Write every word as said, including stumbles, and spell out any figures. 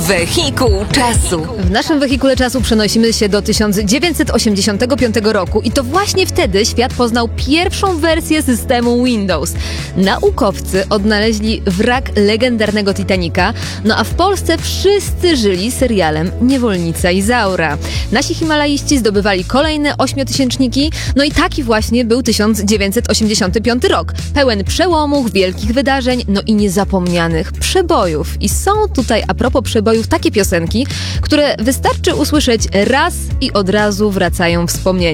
Wehikuł czasu. W naszym wehikule czasu przenosimy się do tysiąc dziewięćset osiemdziesiątego piątego roku i to właśnie wtedy świat poznał pierwszą wersję systemu Windows. Naukowcy odnaleźli wrak legendarnego Titanica, no a w Polsce wszyscy żyli serialem Niewolnica Izaura. Nasi himalaiści zdobywali kolejne ośmiotysięczniki, no i taki właśnie był tysiąc dziewięćset osiemdziesiąty piąty rok. Pełen przełomów, wielkich wydarzeń, no i niezapomnianych przebojów. I są tutaj a propos przebojów takie piosenki, które wystarczy usłyszeć raz i od razu wracają wspomnienia.